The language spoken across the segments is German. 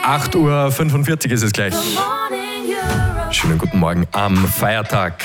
8:45 Uhr ist es gleich. Schönen guten Morgen am Feiertag.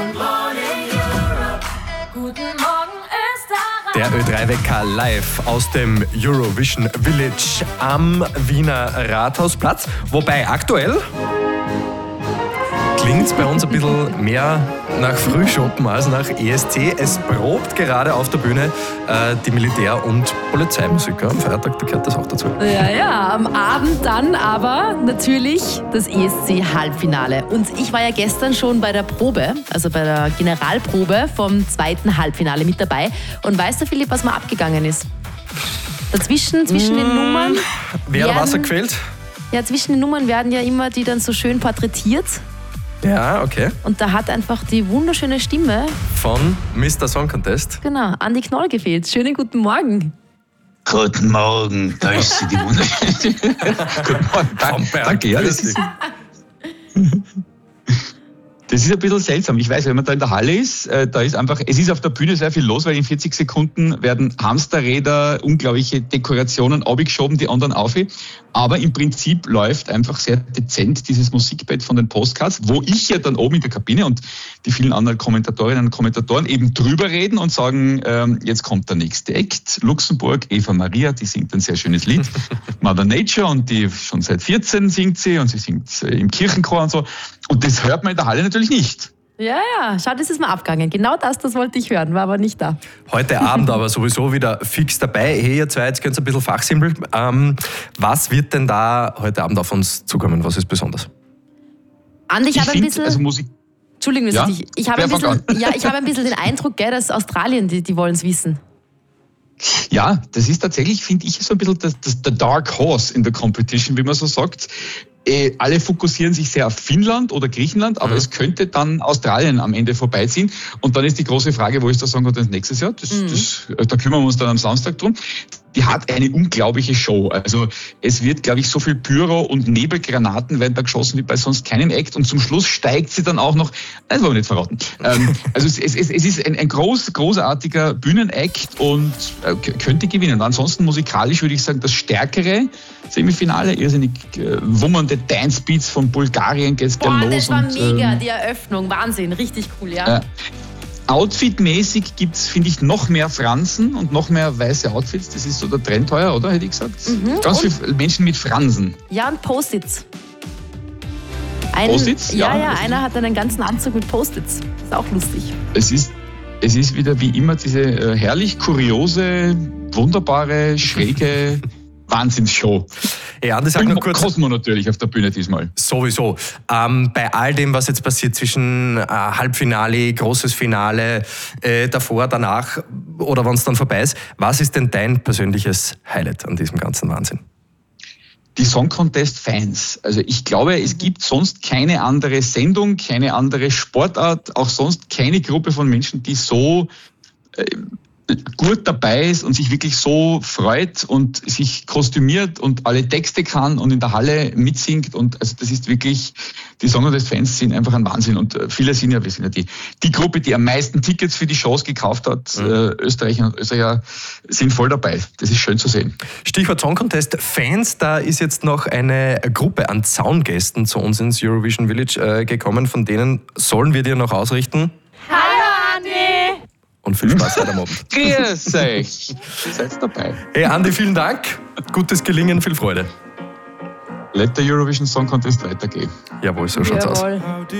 Der Ö3-Wecker live aus dem Eurovision Village am Wiener Rathausplatz. Wobei aktuell klingt es bei uns ein bisschen mehr nach Frühschoppen als nach ESC. Es probt gerade auf der Bühne die Militär- und Polizeimusiker. Am Feiertag gehört das auch dazu. Ja, am Abend dann aber natürlich das ESC-Halbfinale. Und ich war ja gestern schon bei der Probe, also bei der Generalprobe vom zweiten Halbfinale mit dabei. Und weißt du, Philipp, was mal abgegangen ist? Dazwischen, zwischen den Nummern... Wer hat Wasser quält? Ja, zwischen den Nummern werden ja immer die dann so schön porträtiert. Ja, okay. Und da hat einfach die wunderschöne Stimme von Mr. Song Contest. Genau, Andi Knoll gefehlt. Schönen guten Morgen. Guten Morgen, da ist sie, die wunderschöne. Guten Morgen, danke. Ja, das ist ein bisschen seltsam. Ich weiß, wenn man da in der Halle ist, da ist einfach, es ist auf der Bühne sehr viel los, weil in 40 Sekunden werden Hamsterräder, unglaubliche Dekorationen abgeschoben, die anderen auf. Aber im Prinzip läuft einfach sehr dezent dieses Musikbett von den Postcards, wo ich ja dann oben in der Kabine und die vielen anderen Kommentatorinnen und Kommentatoren eben drüber reden und sagen, jetzt kommt der nächste Act. Luxemburg, Eva Maria, die singt ein sehr schönes Lied. Mother Nature, und die schon seit 14 singt sie und sie singt im Kirchenchor und so. Und das hört man in der Halle natürlich nicht. Ja, schau, das ist mal abgegangen. Genau das wollte ich hören, war aber nicht da. Heute Abend aber sowieso wieder fix dabei. Hey, ihr zwei, jetzt könnt ihr ein bisschen fachsimpeln. Was wird denn da heute Abend auf uns zukommen? Was ist besonders? Andi, ich habe ein bisschen... Also Musik. Entschuldigung, ja? ich habe ein bisschen den Eindruck, gell, dass Australien, die wollen es wissen. Ja, das ist tatsächlich, finde ich, so ein bisschen der Dark Horse in der Competition, wie man so sagt. Alle fokussieren sich sehr auf Finnland oder Griechenland, aber es könnte dann Australien am Ende vorbeiziehen. Und dann ist die große Frage, wo ist der Song Contest nächstes Jahr? Da kümmern wir uns dann am Samstag drum. Die hat eine unglaubliche Show. Also es wird, glaube ich, so viel Pyro und Nebelgranaten werden da geschossen wie bei sonst keinem Act. Und zum Schluss steigt sie dann auch noch, das wollen wir nicht verraten. Also es ist ein großartiger Bühnenact und könnte gewinnen. Ansonsten musikalisch würde ich sagen, das stärkere Semifinale, irrsinnig wummernde Dance-Beats von Bulgarien gestern los. Das war mega, die Eröffnung, Wahnsinn, richtig cool, ja. Outfit-mäßig gibt's, finde ich, noch mehr Fransen und noch mehr weiße Outfits. Das ist so der Trend heuer, oder? Hätte ich gesagt. Ganz viele Menschen mit Fransen. Ja, und Post-its. Post-its? Ja, einer hat einen ganzen Anzug mit Post-its. Ist auch lustig. Es ist wieder wie immer diese herrlich kuriose, wunderbare, schräge Wahnsinnsshow. Ja, das sag noch kurz. Cosmo natürlich auf der Bühne diesmal. Sowieso. Bei all dem, was jetzt passiert zwischen Halbfinale, großes Finale, davor, danach oder wenn es dann vorbei ist, was ist denn dein persönliches Highlight an diesem ganzen Wahnsinn? Die Song Contest Fans. Also ich glaube, es gibt sonst keine andere Sendung, keine andere Sportart, auch sonst keine Gruppe von Menschen, die so gut dabei ist und sich wirklich so freut und sich kostümiert und alle Texte kann und in der Halle mitsingt. Und also das ist wirklich, die Song Contest Fans sind einfach ein Wahnsinn. Und viele sind ja, wir sind ja die Gruppe, die am meisten Tickets für die Shows gekauft hat. Österreicher und Österreicher sind voll dabei. Das ist schön zu sehen. Stichwort Song Contest Fans, da ist jetzt noch eine Gruppe an Zaungästen zu uns ins Eurovision Village gekommen. Von denen sollen wir dir noch ausrichten. Hallo Andi! Und viel Spaß heute am Abend. Grüß euch! Ihr seid dabei. Hey Andi, vielen Dank. Gutes Gelingen, viel Freude. Let the Eurovision Song Contest weitergehen. Jawohl, so schaut's aus.